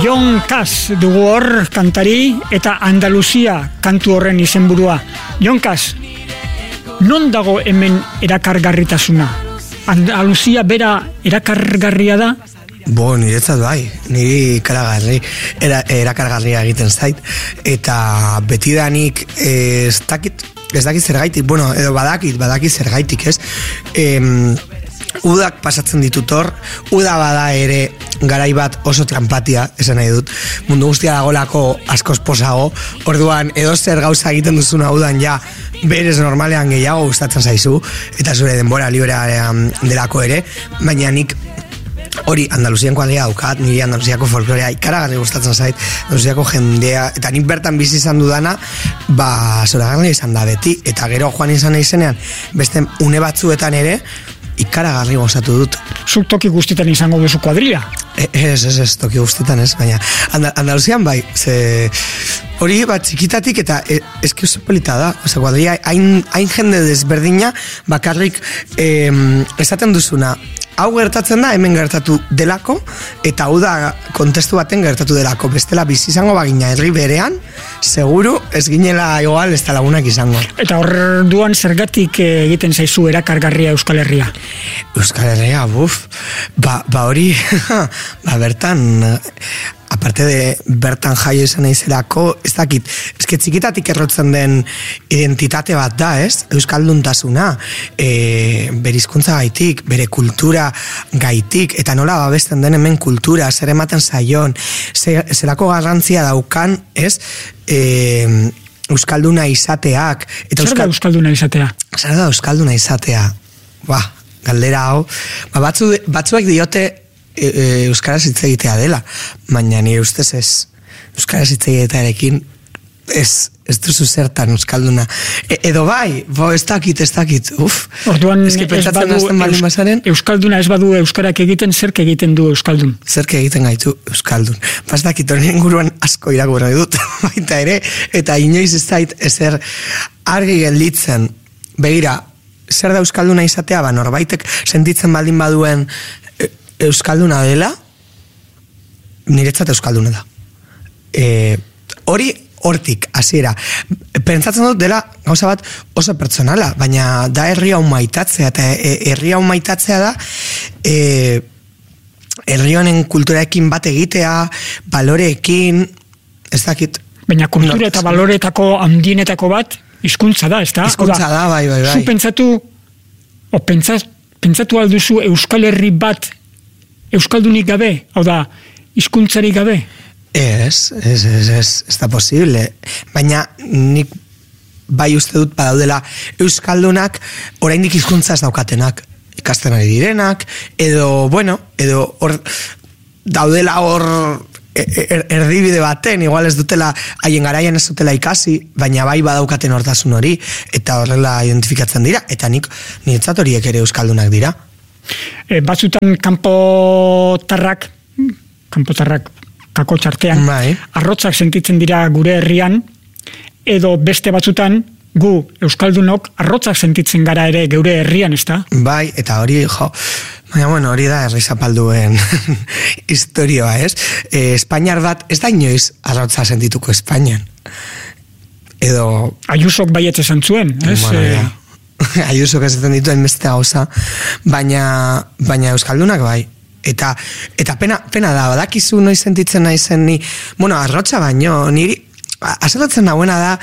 Jon Kas dugu hor kantari eta Andaluzia kantu horren izenburua. Jon Kas, non dago hemen erakargarritasuna? Andaluzia bera erakargarria da? Niretzat bai, niri erakargarria egiten zait, eta betidanik ez dakit zergaitik, edo badakit zergaitik, ez? Udak pasatzen ditut hor, uda bada ere garai bat oso trampatia, esan nahi dut, mundu guztia dagolako askoz posago, orduan edo zer gauza egiten duzuna udan ja berez normalean gehiago gustatzen zaizu, eta zure denbora librean delako ere, baina nik hori Andaluzian kuadria daukat, niri Andaluziako folklorea ikaragarri gustatzen zait, Andaluziako jendea, eta nik bertan bizi izan dudana, zoragarria izan da beti, eta gero joan izan izenean, beste une batzuetan ere, ikaragarri gozatu dut. Zuk toki guztietan izango duzu kuadrilla? Ez, toki guztietan ez, baina Andaluzian bai, hori bat txikitatik eta eski oso polita da, kuadrilla, hain jende desberdina, bakarrik esaten duzuna, hau gertatzen da, hemen gertatu delako, eta hau da kontestu baten gertatu delako, bestela bizi izango bagina herri berean, seguru ez ginela igual ez da lagunak izango. Eta orduan zergatik egiten zaizu erakargarria Euskal Herria? Euskal Herria, hori, bertan, aparte de bertan jaio izan naizelako, ez dakit, eske txikitatik errotzen den identitate bat da, ez? Euskalduntasuna, bere hizkuntza gaitik, bere kultura gaitik, eta nola babesten den hemen kultura, zer ematen zaion, zerako garrantzia daukan, ez? Euskalduna izateak. Zer da Euskalduna izatea? Zer da Euskalduna izatea? Galdera hau. Batzuek diote euskaraz hitz egitea dela, baina nire ustez ez, euskaraz hitz egitearekin ez duzu zertan euskalduna. Edo bai, ez dakit, orduan euskalduna ez badu euskarak egiten, zerk egiten du euskaldun? Zerk egiten gaitu euskaldun. Ez dakit, horren inguruan asko irakurri dut, baita ere, eta inoiz ez zait ezer argi gelditzen, begira, zer da euskalduna izatea, norbaitek sentitzen baldin baduen euskalduna dela, niretzat euskalduna da. Hori hortik, hasiera. Pentsatzen dut dela gauza bat oso pertsonala, baina da herri hau maitatzea, eta herri hau maitatzea da herri honen kulturaekin bat egitea, baloreekin, ez dakit. Baina kultura eta baloreetako handienetako bat, hizkuntza da, ez da? Hizkuntza da, bai. Zu pentsatu alduzu Euskal Herri bat euskaldunik gabe, hau da, hizkuntzarik gabe? Ez da posible. Baina nik bai uste dut badaudela euskaldunak oraindik hizkuntza ez daukatenak, ikasten ari direnak, edo hor daudela hor erdibide baten, igual ez dutela, haien garaian ez dutela ikasi, baina bai badaukaten hortasun hori, eta horrela identifikatzen dira, eta niretzat horiek ere euskaldunak dira. Batzutan kanpotarrak kako txartean, arrotzak sentitzen dira gure herrian, edo beste batzutan gu euskaldunok arrotzak sentitzen gara ere geure herrian, ez da? Bai, eta hori, baina hori da herri zapalduen historioa, ez? Espainiar bat, ez da inoiz arrotza sentituko Espainian. Edo... Ayusok baiet esan zuen, ez? Ayusok esaten dituen beste gauza, baina euskaldunak bai. Eta pena da, badakizu noiz sentitzen naizen ni, arrotza baino, niri, azaltzen nagoena da,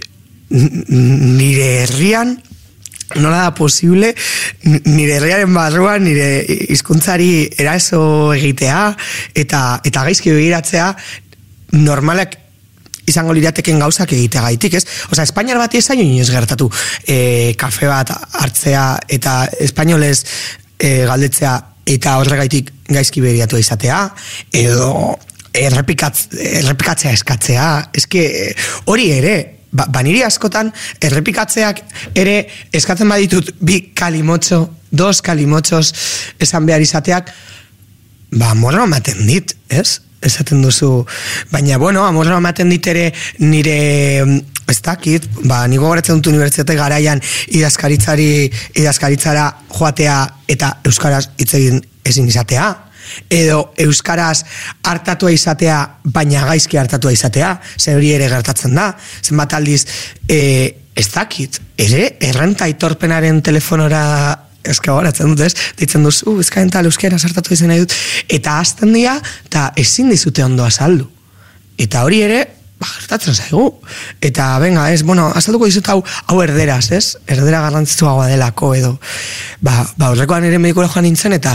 nire herrian, nola da posible, nire herriaren barruan, nire hizkuntzari eraso egitea, eta gaizki begiratzea, normalak izango lirateken gauzak egitea gaitik, ez? Osa, Espainiar bat ez zaino inoz gertatu kafe bat hartzea, eta espainolez galdetzea, eta horregaitik gaizki begiratu izatea, edo errepikatzea eskatzea, eske hori ere, niri askotan errepikatzeak ere eskatzen baditut 2 kalimotxo, 2 kalimotxos esan behar izateak, amorra ematen dit, ez? Esaten duzu, baina amorra ematen dit ere nire, ez dakit, niko goratzen dut unibertsitate garaian idazkaritzara joatea eta euskaraz hitz egin ezin izatea, edo euskaraz hartatua izatea, baina gaizki hartatua izatea, ze hori ere gertatzen da, zenbat aldiz, ez dakit, ere, errenta aitorpenaren telefonora eska horatzen dut, ez? Ditzen duzu, ezkain tal euskera sartatu izan nahi dut, eta azten dira, eta ezin dizute ondo azaldu. Eta hori ere, gertatzen zaigu. Eta, venga, azalduko dizut hau erderaz, ez? Erdera garrantzitsuagoa delako, edo. Horrekoan ere medikura joan nintzen, eta,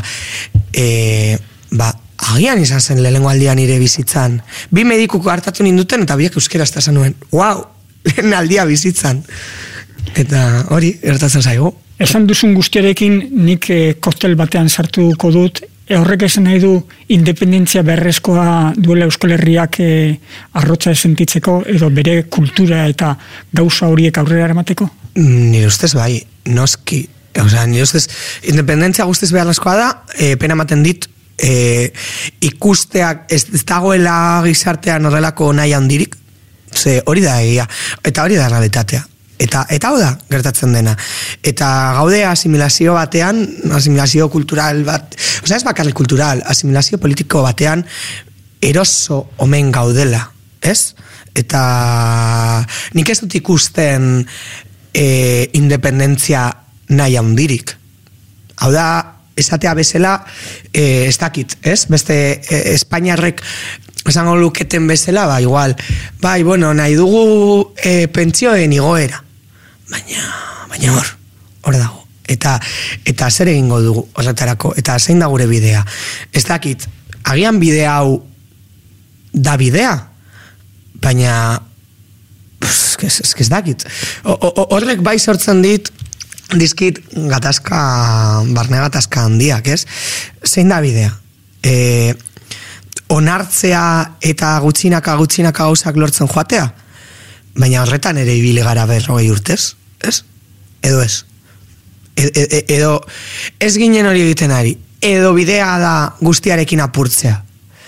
agian izan zen lehenengo aldian nire bizitzan. 2 medikuko hartatu ninduten, eta biak euskera ez nuen. Wow, lehen aldia bizitzan. Eta hori, gertatzen zaigu. Esan duzun guztiarekin nik koktel batean sartuko dut, horrek esan nahi du independentzia berrezkoa duela Euskal Herriak arrotza sentitzeko edo bere kultura eta gauza horiek aurrera eramateko? Nire ustez bai, noski. Nire ustez, independentzia guztiz beharrezkoa da, pena ematen dit, ikusteak ez dagoela gizartean horrelako nahi handirik, ze hori da egia, eta hori da realitatea. Eta hau da, gertatzen dena. Eta gaude asimilazio batean, asimilazio kultural bat, ez bakarrik kultural, asimilazio politiko batean eroso omen gaudela, ez? Eta nik ez dut ikusten independentzia nahi handirik. Hau da, esatea bezala, ez dakit, ez? Beste Espainiarrek esango luketen bezala, igual, nahi dugu pentsioen igoera. Baina hor dago. Eta zer egingo dugu horretarako, eta zein da gure bidea. Ez dakit, agian bidea hau da bidea, baina ez dakit. Horrek bai sortzen dizkit barne gatazka handiak, ez? Zein da bidea? Onartzea eta gutxinaka gauzak lortzen joatea? Baina horretan ere ibile gara 40 urtez, ez? Edo ez. Edo ez ginen hori egiten ari. Edo bidea da guztiarekin apurtzea.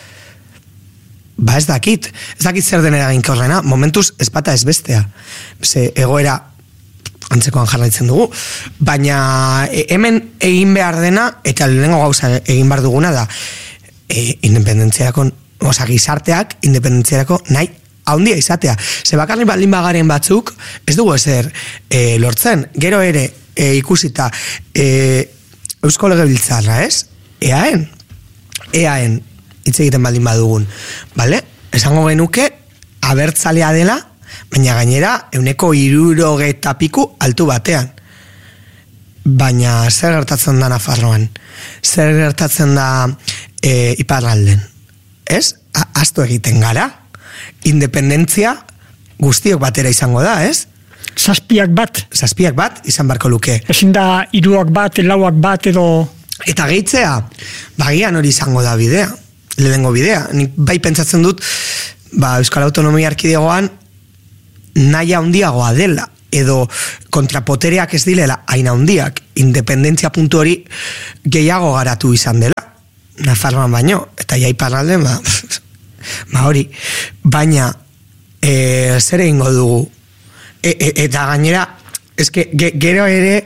Ez dakit zer den eraginkorrena, momentuz ez bata ez bestea. Ze egoera antzekoan jarraitzen dugu, baina hemen egin behar dena, eta lehenengo gauza egin behar duguna da, independentziarako, gizarteak independentziarako nahi haundia izatea. Ze bakarrik baldin bagaren batzuk, ez dugu ezer lortzen. Gero ere ikusita Eusko Legebiltzarra, ez? EAen hitz egiten baldin badugun. Bale? Esango genuke abertzalea dela, baina gainera 160 piku altu batean. Baina zer gertatzen da Nafarroan? Zer gertatzen da iparralden? Ez? Asto egiten gara? Independentzia guztiok batera izango da, ez? 7 bat. 7 bat izan barko luke. Ezin da 3 bat, 4 bat edo... Eta gehitzea, bagian hori izango da bidea, lehenengo bidea. Nik bai pentsatzen dut, Euskal Autonomia Erkidegoan nahi handiagoa dela, edo kontrapotereak ez dilela hain handiak, independentzia puntu hori gehiago garatu izan dela. Nafarroan baino, eta iparralden, hori, baina zer egingo dugu eta gainera gero ere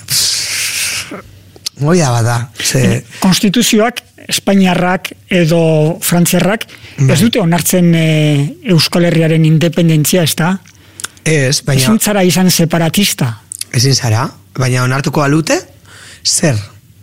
goia bada konstituzioak Espainiarrak edo Frantziarrak ez dute onartzen Euskal Herriaren independentzia, ez da? Ez, baina ezin zara izan separatista. Ezin zara, baina onartuko alute zer?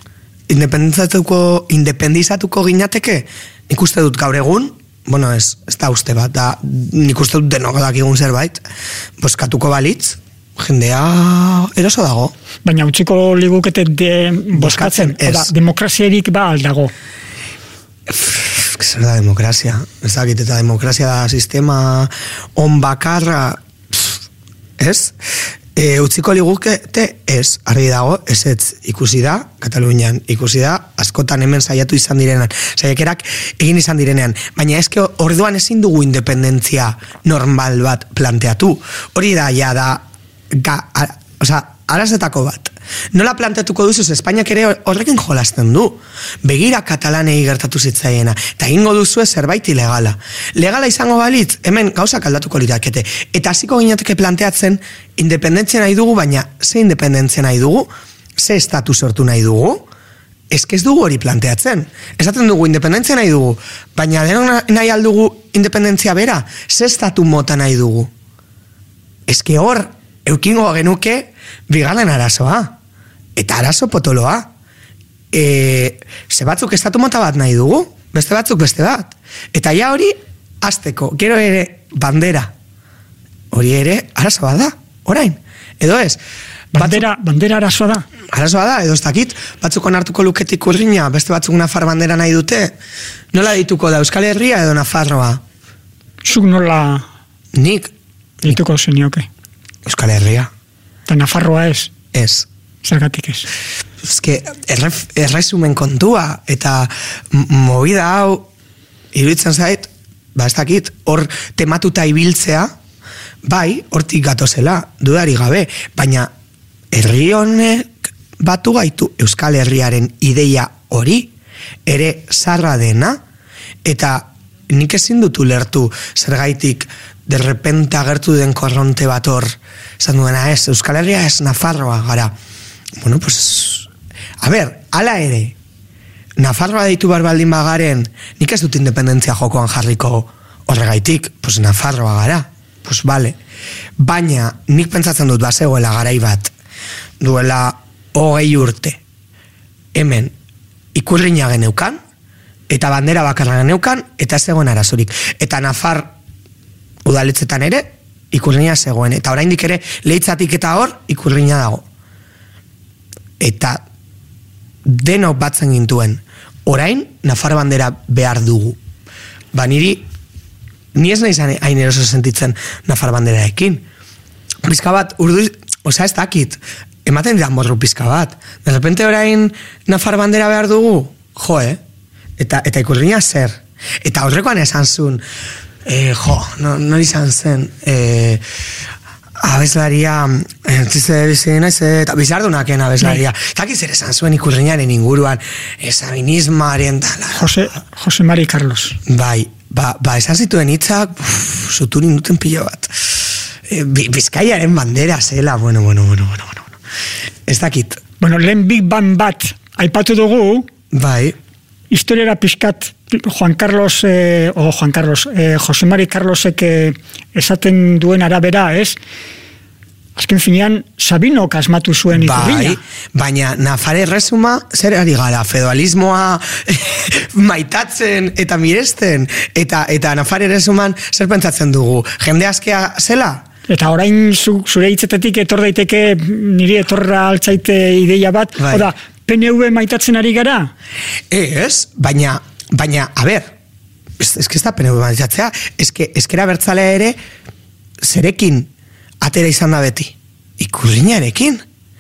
Independizatuko ginateke? Nik uste dut gaur egun, ez da uste bat, nik uste dut denok dakigun zerbait, boskatuko balitz, jendea eroso dago. Baina utziko ligukete boskatzen, demokraziarik ba aldago. Zer da demokrazia? Ez dakit, eta demokrazia da sistema on bakarra, ez? Utziko ligukete ez, argi dago, ez ikusi da, Katalunian ikusi da, askotan hemen saiatu izan direnean, saiakerak egin izan direnean, baina eske orduan ezin dugu independentzia normal bat planteatu. Hori da, ja da, arazetako bat. Nola planteatuko duzu, Espainiak ere horrekin jolasten du. Begira katalanei gertatu zitzaiena, eta egingo duzu zerbait ilegala. Legala izango balitz, hemen gauzak aldatuko lirakete. Eta hasiko ginateke planteatzen, independentzia nahi dugu, baina ze independentzia nahi dugu, ze estatu sortu nahi dugu, ez dugu hori planteatzen. Esaten dugu independentzia nahi dugu, baina denok nahi aldugu independentzia bera, ze estatu mota nahi dugu. Ez hor, eukingo genuke bigarren arazoa. Eta arazo potoloa. Ze batzuk estatu mota bat nahi dugu, beste batzuk beste bat. Eta ja hori, azteko, gero ere bandera. Hori ere arazoa da, orain. Edo ez, bandera arazoa da? Arazoa da, edo ez dakit, batzuk onartuko luketik Ikurriña, beste batzuk Nafar bandera nahi dute, nola dituko da, Euskal Herria edo Nafarroa? Zuk nola... Nik? Dituko zenioke. Euskal Herria. Eta Nafarroa ez? Ez. Zergatik ez? Erresumen kontua, eta movida hau, iruditzen zait, ez dakit, hor tematuta ibiltzea, bai, hortik gatozela, dudari gabe, baina herri honek batu gaitu Euskal Herriaren ideia hori, ere zarra dena, eta nik ezin dut ulertu zergaitik derrepente agertu den korronte bat hor, esan duena ez, Euskal Herria ez Nafarroa gara. Bueno, pues, a ber, ala ere, Nafarroa deitu barbaldin bagaren, nik ez dut independentzia jokoan jarriko horregaitik, pues Nafarroa gara. Pues vale, baina nik pentsatzen dut bazegoela garai bat, duela 20 urte, hemen Ikurriña geneukan, eta bandera bakarra geneukan, eta ez zegoen arazorik. Eta Nafar udaletzetan ere, Ikurriña zegoen, eta oraindik ere Leitzatik eta hor, Ikurriña dago. Eta denok batzen gintuen, orain Nafar bandera behar dugu. Ni ez nahi zan hain eroso sentitzen Nafar banderaekin. Pizka bat, ez dakit, ematen dira morru pizka bat. De repente orain Nafar bandera behar dugu, eta Ikurriña zer. Eta horrekoan esan zuen, nori izan zen, abeslaria, eta bizardunaken abeslaria. Eta zer esan zuen Ikurriñaren inguruan, esabinismaren tala. Jose Mari Carlos. Ba, esan zituen hitzak, zuturin duten pilo bat. Bizkaiaren bandera zela, bueno. Ez dakit. Bueno, lehen Big Bang bat aipatu dugu, bai. Historiara pixkat Jose Mari Carlosek esaten duen arabera, ez? Azken finean, Sabinok asmatu zuen Ikurriña. Baina Nafar erresuma, zer ari gara, feudalismoa maitatzen eta miresten, eta Nafar erresuman zer pentsatzen dugu, jende askea zela? Eta orain zure hitzetetik etor daiteke niri etorra altzaite ideia bat, oda, PNV maitatzen ari gara? Ez, baina, a ber, ez da PNV maitatzea, ezkera bertzalea ere, zerekin atera izan da beti. Ikurriñarekin.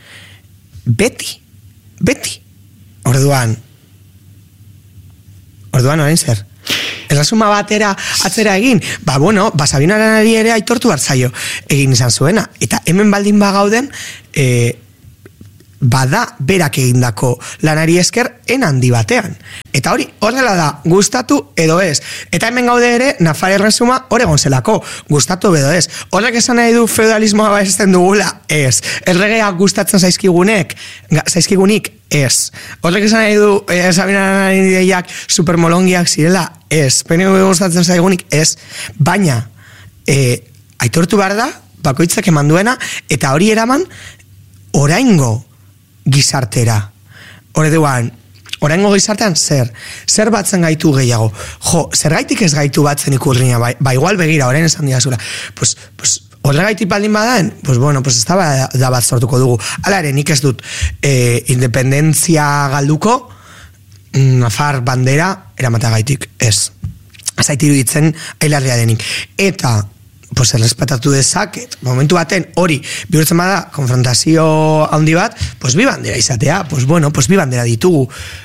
Beti. Orduan orain zer? Erresuma batera atzera egin, Sabinaren ere aitortu hartzaio egin izan zuena. Eta hemen baldin bagauden, bada berak egindako lanari esker handi batean. Eta hori, horrela da, gustatu edo ez. Eta hemen gaude ere, Nafar erresuma hor egon zelako, gustatu edo ez. Horrek esan nahi du feudalismoa baizten dugula, ez. Erregeak gustatzen zaizkigunik, ez. Horrek esan nahi du Sabinaren ideiak supermolongiak zirela, ez. PNV gustatzen zaigunik, ez. Baina, aitortu behar da, bakoitzak eman duena, eta hori eraman, oraingo gizartera. Oraingo gizartean zer batzen gaitu gehiago? Zergaitik ez gaitu batzen Ikurriña, ba igual begira, orain esan diazura. Pues horregaitik baldin badaen, ez da bat sortuko dugu. Hala ere, nik ez dut independentzia galduko, Nafar bandera eramatagaitik, ez. Zaitiru ditzen ailarria denik. Eta errespetatu dezaket, momentu baten hori bihurtzen bada konfrontazio handi bat, bi bandera izatea, bi bandera ditugu.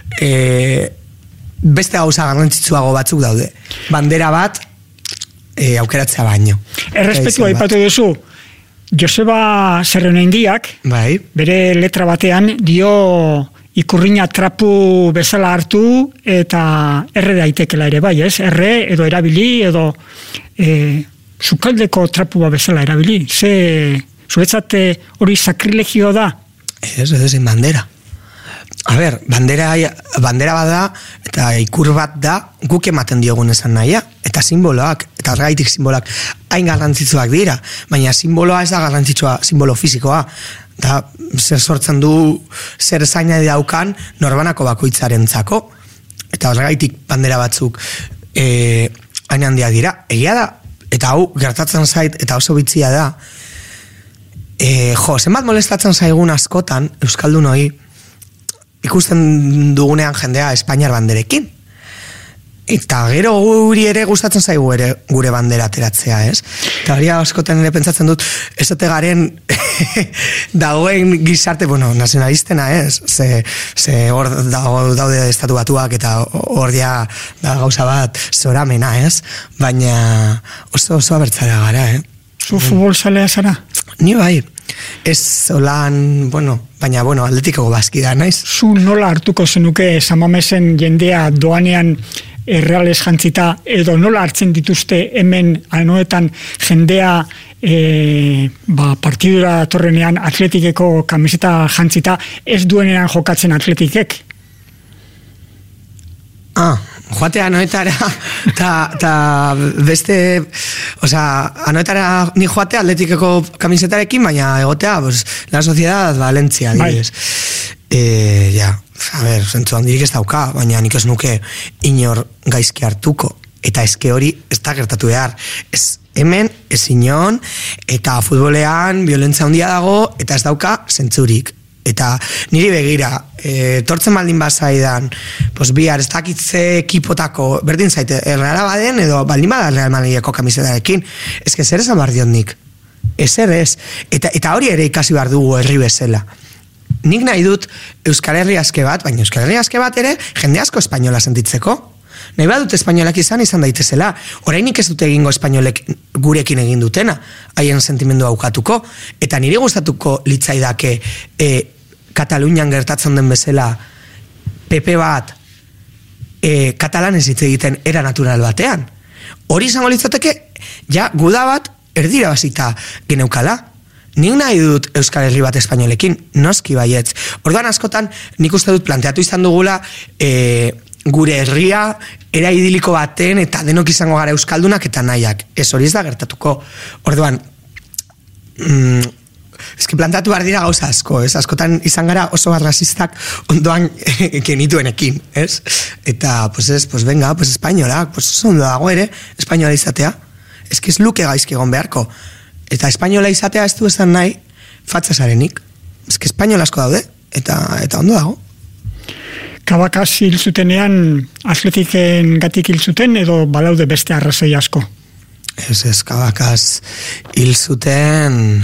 Beste gauza garrantzitsuago batzuk daude. Bandera bat aukeratzea baino. Errespetua aipatu duzu, Joseba Zerrenaindiak, bere letra batean, dio Ikurriña trapu bezala hartu eta erre daitekela ere bai, ez? Erre edo erabili edo sukaldeko trapua bezala erabili. Zuretzat hori sakrilegio da? Ez bandera. A ber, bandera bada, eta ikur bat da, guk ematen diogun esan nahia, eta simboloak, eta horregaitik simboloak hain garrantzitsuak dira, baina simboloa ez da garrantzitsua, simbolo fisikoa, da zer sortzen du, zer zaina daukan norbanako bakoitzarentzako, eta horregaitik bandera batzuk hain handiak dira, egia da, eta hau gertatzen zait, eta oso bitzia da, zenbat molestatzen zaigun askotan, euskaldunoi, ikusten dugunean jendea Espainiar banderekin. Eta gero guri ere gustatzen zaigu ere gure bandera ateratzea, ez? Eta hori askotan ere pentsatzen dut, ez ote garen dagoen gizarte, nazionalistena, ez? Ze hor daude estatu batuak eta hor da gauza bat zoramena, ez? Baina oso abertzara gara, Zu futbol zalea zara? Ni bai. Ez olan, baina Atletiko bazkida naiz. Zu nola hartuko zenuke Samamesen jendea doanean erreales jantzita, edo nola hartzen dituzte hemen anoetan jendea partidura torrenean Atletikeko kamiseta jantzita ez duenean jokatzen Atletikek? Joatea anoetara eta beste, anoetara ni joatea Atletikeko kamisetarekin, baina egotea, la Sociedad Valencia, adibidez. Zentzu handirik ez dauka, baina nik ez nuke inor gaizki hartuko, eta eske hori ez da gertatu behar. Ez hemen, ez inon, eta futbolean violentzia handia dago, eta ez dauka zentzurik. Eta niri begira, tortzen baldin bazaidan, bihar ez dakitze ekipotako, berdin zaite, Reala baden, edo baldin bada Real Madrideko kamisetarekin, ezke zer esan behar diot nik. Ezer ez. Eta hori ere ikasi behar dugu herri bezala. Nik nahi dut Euskal Herri aske bat, baina Euskal Herri aske bat ere jende asko espainola sentitzeko. Nahi badut espainolak izan daitezela. Orainik ez dute egingo espainolek gurekin egin dutena, haien sentimendu aukatuko, eta niri gustatuko litzaidake Katalunian gertatzen den bezala PP bat katalanez hitz egiten era natural batean. Hori izango litzateke, guda bat erdira basita geneukala. Nik nahi dut Euskal Herri bat espainolekin, noski baietz. Orduan askotan, nik uste dut planteatu izan dugula gure herria era idiliko baten eta denok izango gara euskaldunak eta nahiak. Ez hori ez da gertatuko. Orduan, planteatu behar dira gauza asko, ez? Askotan izan gara oso rasistak ondoan genituenekin, ez? Eta, venga, espainola, oso ondo dago ere, espainola izatea. Ez luke gaizki egon beharko. Eta espainola izatea ez du esan nahi fatzasarenik. Ez espainola asko daude, eta ondo dago. Kabakaz hil zutenean Atletiken gatik hil zuten edo balaude beste arrazoi asko? Ez, Kabakaz hil zuten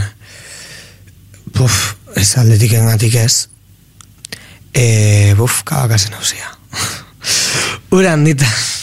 ez Atletiken gatik ez. Kabakazen hauzia. Ura handitan.